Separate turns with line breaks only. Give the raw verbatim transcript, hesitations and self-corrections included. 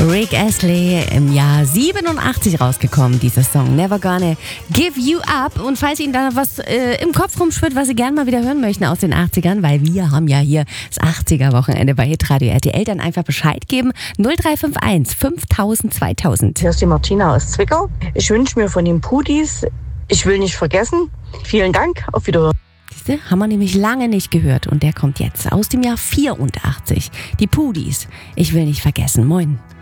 Rick Astley, im Jahr siebenundachtzig rausgekommen, dieser Song Never Gonna Give You Up. Und falls Ihnen da was äh, im Kopf rumschwirrt, was Sie gerne mal wieder hören möchten aus den achtzigern, weil wir haben ja hier das achtziger-Wochenende bei Hitradio R T L, dann einfach Bescheid geben. null drei fünf eins fünftausend zweitausend.
Hier ist die Martina aus Zwickau. Ich wünsche mir von den Pudis, ich will nicht vergessen. Vielen Dank, auf Wiederhören.
Siehste, haben wir nämlich lange nicht gehört und der kommt jetzt aus dem Jahr vierundachtzig. Die Pudis, ich will nicht vergessen. Moin.